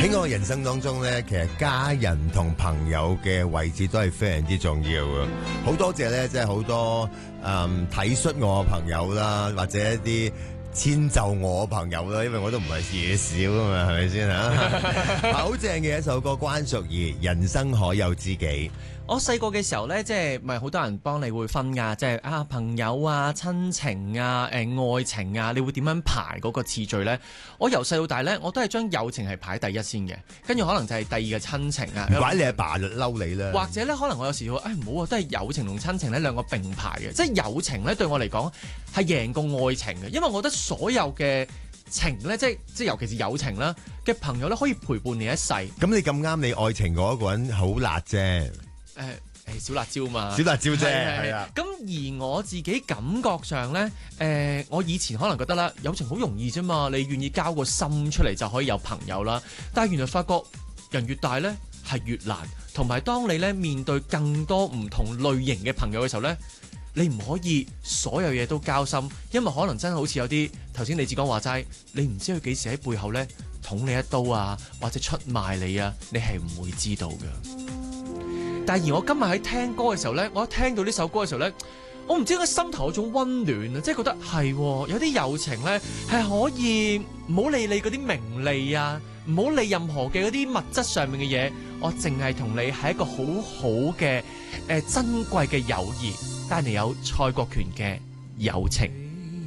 喺我人生當中咧，其實家人同朋友嘅位置都係非常之重要嘅。好多謝咧，即係好多體恤我嘅朋友啦，或者一啲遷就我嘅朋友啦，因為我都唔係嘢少啊嘛，係咪先嚇？好正嘅一首歌，關淑怡《人生可有知己》。 我細個嘅時候呢，即係咪好多人幫你會分㗎？即係啊朋友啊、親情啊、愛情啊，你會點樣排嗰個次序呢？我由細到大呢，我都係將友情係排第一先嘅，跟住可能就係第二嘅親情啊。 唔怪你阿爸就嬲你啦。或者呢，可能我有時會唔好啊，都係友情同親情呢兩個並排嘅，即係友情呢對我嚟講係贏過愛情嘅，因為我覺得所有嘅情咧，即係尤其是友情啦嘅朋友咧，可以陪伴你一世。 咁你咁啱，你愛情嗰個人好辣啫。 小辣椒嘛， 小辣椒啫，係啊。 咁而我自己感覺上咧，我以前可能覺得啦，友情好容易啫嘛，你願意交個心出嚟就可以有朋友啦。但係原來發覺人越大咧係越難，同埋當你咧面對更多唔同類型嘅朋友嘅時候咧，你唔可以所有嘢都交心，因為可能真係好似有啲頭先李志剛話齋，你唔知佢幾時喺背後咧捅你一刀啊，或者出賣你啊，你係唔會知道嘅。但係而我今日喺聽歌嘅時候呢，我一聽到呢首歌嘅時候呢，我唔知點解心頭有種溫暖啊，即係覺得係有啲友情呢係可以唔好理你嗰啲名利啊，唔好理任何嘅嗰啲物質上面嘅嘢，我淨係同你係一個好好嘅珍貴嘅友誼，帶嚟有蔡國權嘅友情。